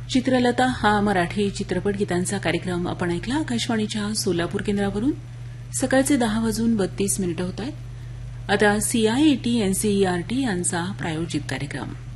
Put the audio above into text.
चित्रलता हा मराठी चित्रपट गीतांचा कार्यक्रम आपण ऐकला आकाशवाणीच्या सोलापूर केंद्रावरून. सकाळचे 10:32 होत आहेत. आता सीआयईटी एनसीईआरटी यांचा प्रायोजित कार्यक्रम.